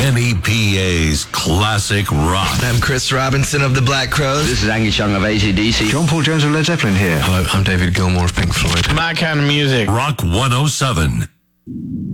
NEPA's classic rock. I'm Chris Robinson of the Black Crowes. This is Angus Young of AC/DC. John Paul Jones of Led Zeppelin here. Hello, I'm David Gilmour of Pink Floyd. My kind of music. Rock 107.